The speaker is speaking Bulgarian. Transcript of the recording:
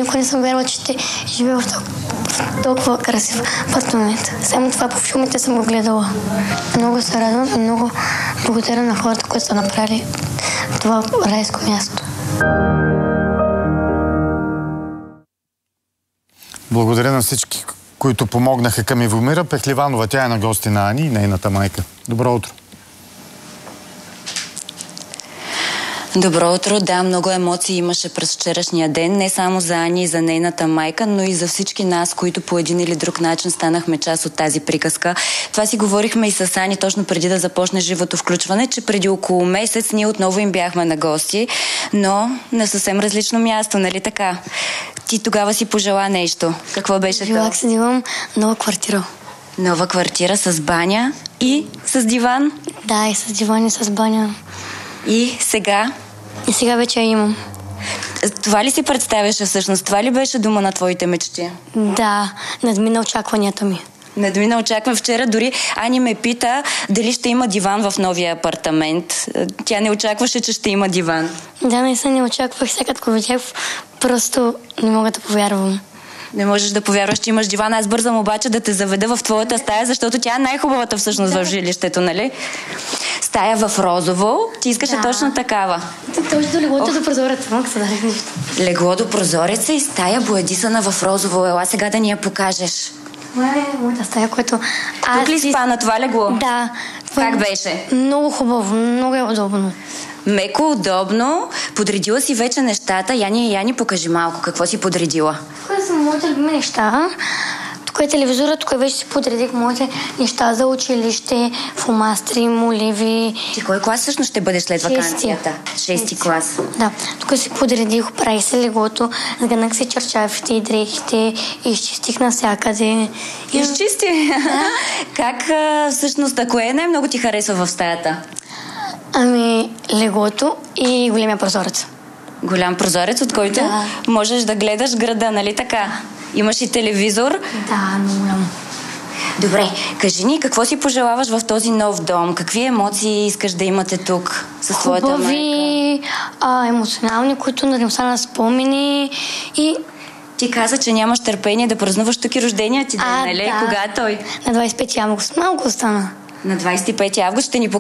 никога не съм вярвала, че ще живея в толкова красив апартамент. Само това по филмите съм го гледала. Много се радвам и много благодаря на хората, които са направили това райско място. Благодаря на всички, които помогнаха към Ивомира Пехливанова. Тя е на гости на Ани и нейната майка. Добро утро. Добро утро. Да, много емоции имаше през вчерашния ден. Не само за Ани и за нейната майка, но и за всички нас, които по един или друг начин станахме част от тази приказка. Това си говорихме и с Ани точно преди да започне живото включване, че преди около месец ние отново им бяхме на гости, но на съвсем различно място, нали така? Ти тогава си пожела нещо. Какво беше това? Желах се да имам нова квартира. Нова квартира с баня и с диван? Да, и с диван и с баня. И сега? И сега вече я имам. Това ли си представяше всъщност? Това ли беше дума на твоите мечти? Да, надмина очакванията ми. Надмина очаквам. Вчера дори Ани ме пита дали ще има диван в новия апартамент. Тя не очакваше, че ще има диван. Да, наистина не очаквах. Сега като видях, просто не мога да повярвам. Не можеш да повярваш, че имаш диван. Аз бързам обаче да те заведа в твоята стая, защото тя е най-хубавата всъщност в жилището, нали? Стая в розово. Ти искаше точно такава. Точно леглото до прозореца. Легло до прозореца и стая боядисана в розово. Ела сега да ни я покажеш. Това е моята стая, което... Тук ли спа на това легло? Да. Как беше? Много хубаво, много е удобно. Меко, удобно. Подредила си вече нещата. Яни, покажи малко какво си подредила. Тук са моите любими неща. Тук е телевизора, тук вече си подредих моите неща за училище, фломастри, моливи. Ти кой клас всъщност ще бъдеш след ваканцията? Шести клас. Да, тук си подредих, оправих се леглото, сгънах си чершафите и дрехите, изчистих навсякъде. Изчисти? Да. Как всъщност, кое е най-много ти харесва в стаята? Ами, леглото и големия прозорец. Голям прозорец, от който можеш да гледаш града, нали така? Имаш и телевизор. Да, много голям. Добре, кажи ни, какво си пожелаваш в този нов дом? Какви емоции искаш да имате тук с твоята майка? Хубави, емоционални, които да им стана спомени и... Ти каза, че нямаш търпение да празнуваш тук и рождения ти ден, нали? Да. Кога е той? На 25 август. Малко остана. На 25 август ще ни